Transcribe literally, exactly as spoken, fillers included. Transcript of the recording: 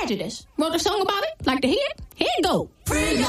Prejudice. Wrote a song about it. Like to hear it? Here you go.